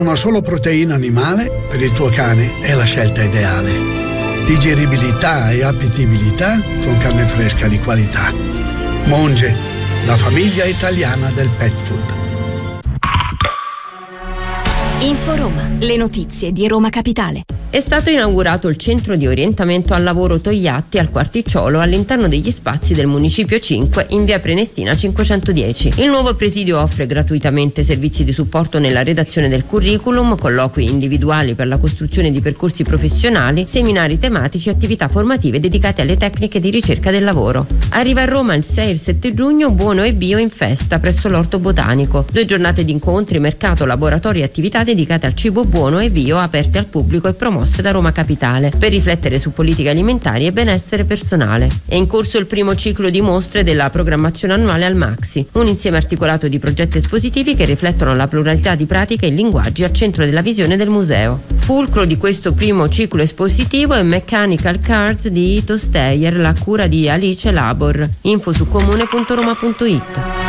Una solo proteina animale per il tuo cane è la scelta ideale. Digeribilità e appetibilità con carne fresca di qualità. Monge, la famiglia italiana del pet food. Inforoma, le notizie di Roma Capitale. È stato inaugurato il centro di orientamento al lavoro Togliatti al Quarticciolo all'interno degli spazi del Municipio 5 in via Prenestina 510. Il nuovo presidio offre gratuitamente servizi di supporto nella redazione del curriculum, colloqui individuali per la costruzione di percorsi professionali, seminari tematici e attività formative dedicate alle tecniche di ricerca del lavoro. Arriva a Roma il 6 e il 7 giugno Buono e Bio in festa presso l'Orto Botanico. 2 giornate di incontri, mercato, laboratori e attività dedicate al cibo buono e bio aperte al pubblico e promosse da Roma Capitale per riflettere su politiche alimentari e benessere personale. È in corso il primo ciclo di mostre della programmazione annuale al Maxi, un insieme articolato di progetti espositivi che riflettono la pluralità di pratiche e linguaggi al centro della visione del museo. Fulcro di questo primo ciclo espositivo è Mechanical Cards di Ito Steyer, la cura di Alice Labor. Info su comune.roma.it.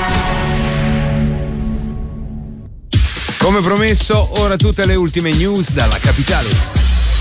Come promesso, ora tutte le ultime news dalla capitale.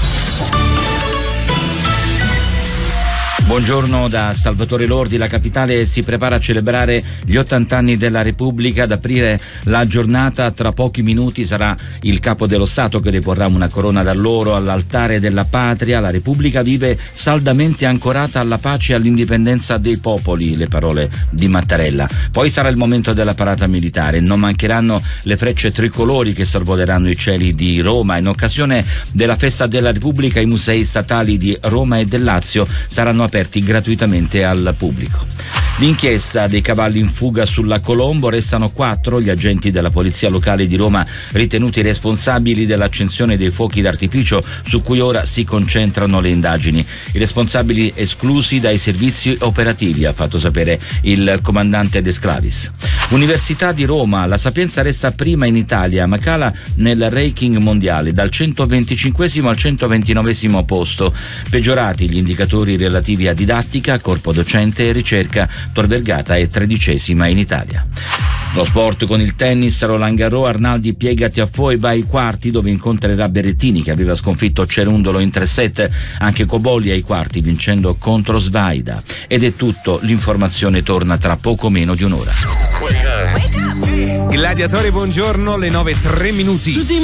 Buongiorno da Salvatore Lordi. La capitale si prepara a celebrare gli 80 anni della Repubblica. Ad aprire la giornata tra pochi minuti sarà il capo dello Stato che deporrà una corona d'alloro all'altare della patria. La Repubblica vive saldamente ancorata alla pace e all'indipendenza dei popoli, le parole di Mattarella. Poi sarà il momento della parata militare. Non mancheranno le frecce tricolori che sorvoleranno i cieli di Roma. In occasione della festa della Repubblica i musei statali di Roma e del Lazio saranno aperti gratuitamente al pubblico. L'inchiesta dei cavalli in fuga sulla Colombo: restano 4 gli agenti della polizia locale di Roma ritenuti responsabili dell'accensione dei fuochi d'artificio su cui ora si concentrano le indagini. I responsabili esclusi dai servizi operativi, ha fatto sapere il comandante De Sclavis. Università di Roma: la Sapienza resta prima in Italia ma cala nel ranking mondiale dal 125° al 129° posto. Peggiorati gli indicatori relativi a didattica, corpo docente e ricerca. Tor Vergata è 13ª in Italia. Lo sport con il tennis: Roland Garros, Arnaldi piega Tiafoe e va ai quarti dove incontrerà Berrettini che aveva sconfitto Cerundolo in 3 set. Anche Cobolli ai quarti vincendo contro Svaida. Ed è tutto, l'informazione torna tra poco meno di un'ora. Gladiatori, buongiorno, le 9:03.